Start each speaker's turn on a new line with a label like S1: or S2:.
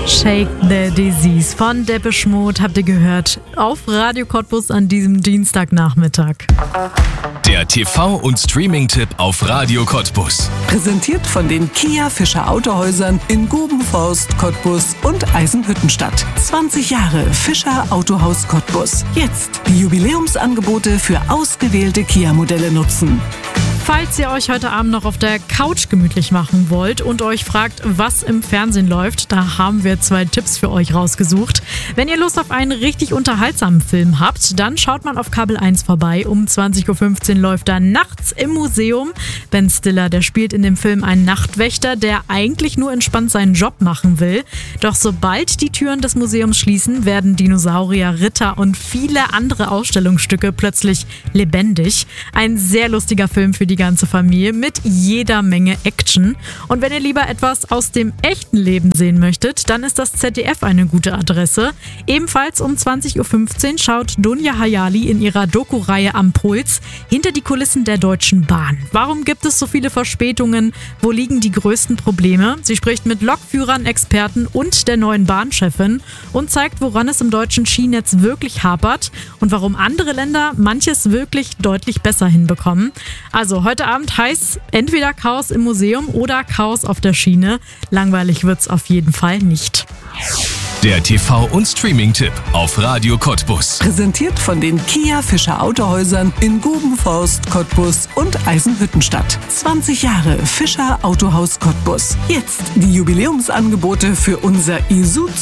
S1: Shake the Disease von Depeche Mode habt ihr gehört auf Radio Cottbus an diesem Dienstagnachmittag.
S2: Der TV- und Streaming-Tipp auf Radio Cottbus.
S3: Präsentiert von den Kia Fischer Autohäusern in Gubenforst, Cottbus und Eisenhüttenstadt. 20 Jahre Fischer Autohaus Cottbus. Jetzt die Jubiläumsangebote für ausgewählte Kia-Modelle nutzen.
S1: Falls ihr euch heute Abend noch auf der Couch gemütlich machen wollt und euch fragt, was im Fernsehen läuft, da haben wir 2 Tipps für euch rausgesucht. Wenn ihr Lust auf einen richtig unterhaltsamen Film habt, dann schaut mal auf Kabel 1 vorbei. Um 20.15 Uhr läuft da Nachts im Museum. Ben Stiller, der spielt in dem Film einen Nachtwächter, der eigentlich nur entspannt seinen Job machen will. Doch sobald die Türen des Museums schließen, werden Dinosaurier, Ritter und viele andere Ausstellungsstücke plötzlich lebendig. Ein sehr lustiger Film für die ganze Familie mit jeder Menge Action. Und wenn ihr lieber etwas aus dem echten Leben sehen möchtet, dann ist das ZDF eine gute Adresse. Ebenfalls um 20.15 Uhr schaut Dunja Hayali in ihrer Doku-Reihe Am Puls hinter die Kulissen der Deutschen Bahn. Warum gibt es so viele Verspätungen? Wo liegen die größten Probleme? Sie spricht mit Lokführern, Experten und der neuen Bahnchefin und zeigt, woran es im deutschen Schienennetz wirklich hapert und warum andere Länder manches wirklich deutlich besser hinbekommen. Also heute Abend heißt entweder Chaos im Museum oder Chaos auf der Schiene. Langweilig wird's auf jeden Fall nicht.
S2: Der TV- und Streaming-Tipp auf Radio Cottbus.
S3: Präsentiert von den Kia Fischer Autohäusern in Gubenforst, Cottbus und Eisenhüttenstadt. 20 Jahre Fischer Autohaus Cottbus. Jetzt die Jubiläumsangebote für unser Isuzu